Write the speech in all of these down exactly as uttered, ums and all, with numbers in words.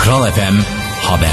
Kral F M Haber.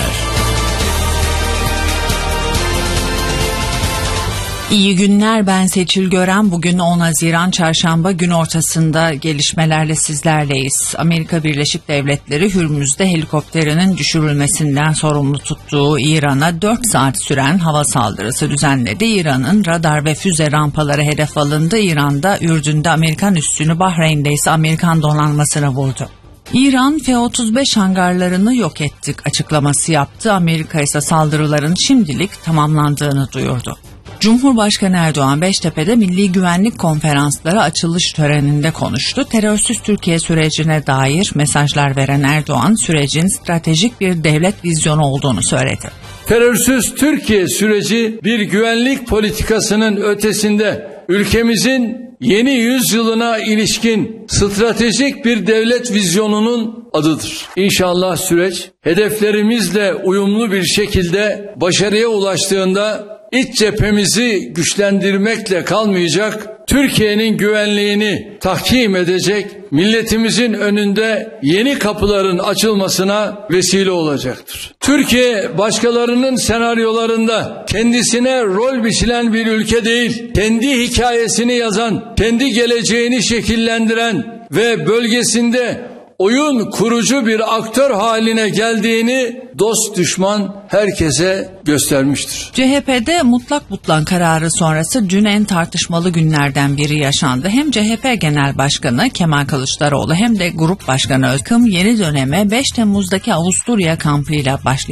İyi günler, ben Seçil Gören. Bugün on Haziran Çarşamba, gün ortasında gelişmelerle sizlerleyiz. Amerika Birleşik Devletleri Hürmüz'de helikopterinin düşürülmesinden sorumlu tuttuğu İran'a dört saat süren hava saldırısı düzenledi. İran'ın radar ve füze rampaları hedef alındı. İran'da Ürdün'de Amerikan üssünü, Bahreyn'de ise Amerikan donanmasını vurdu. İran F otuz beş hangarlarını yok ettik açıklaması yaptı. Amerika ise saldırıların şimdilik tamamlandığını duyurdu. Cumhurbaşkanı Erdoğan Beştepe'de Milli Güvenlik Konferansları açılış töreninde konuştu. Terörsüz Türkiye sürecine dair mesajlar veren Erdoğan, sürecin stratejik bir devlet vizyonu olduğunu söyledi. Terörsüz Türkiye süreci bir güvenlik politikasının ötesinde ülkemizin yeni yüzyılına ilişkin stratejik bir devlet vizyonunun adıdır. İnşallah süreç hedeflerimizle uyumlu bir şekilde başarıya ulaştığında iç cephemizi güçlendirmekle kalmayacak, Türkiye'nin güvenliğini tahkim edecek, milletimizin önünde yeni kapıların açılmasına vesile olacaktır. Türkiye başkalarının senaryolarında kendisine rol biçilen bir ülke değil, kendi hikayesini yazan, kendi geleceğini şekillendiren ve bölgesinde oyun kurucu bir aktör haline geldiğini dost düşman herkese göstermiştir. C H P'de mutlak butlan kararı sonrası dün en tartışmalı günlerden biri yaşandı. Hem C H P Genel Başkanı Kemal Kılıçdaroğlu hem de Grup Başkanı Özkım yeni döneme beş Temmuz'daki Avusturya kampıyla başlayacak.